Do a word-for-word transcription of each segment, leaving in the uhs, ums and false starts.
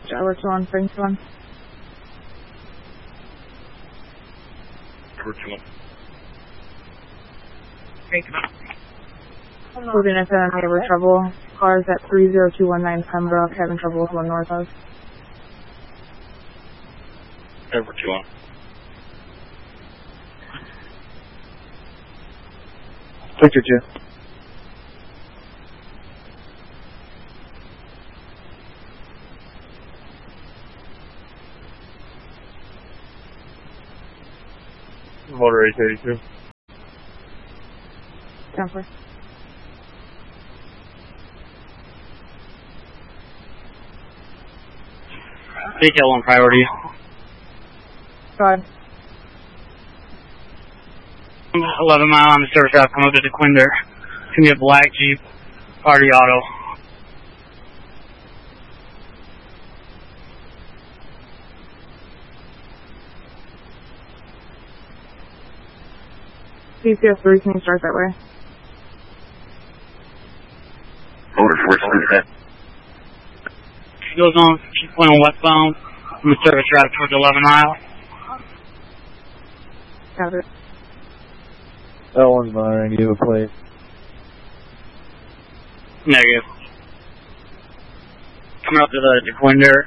Tower two on Franks one. Tower two on. Moving into an neighbor trouble. Cars at three zero two one nine Pembroke having trouble with one north of. Tower two on. Victor two. Motor eight thirty-two. Temper. Detail on priority. Go ahead. eleven mile on the service route, come up to the Quinder. It's going to be a black Jeep, party auto. C C F three, can you start that way? Motor four twenty-seven. She goes on, she's going on westbound from the service route towards eleven mile. Got it. L one's monitoring, you have a plate. Negative. Coming up to the, the Quinder.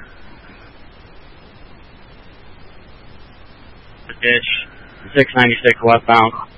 The ditch, six ninety-six westbound.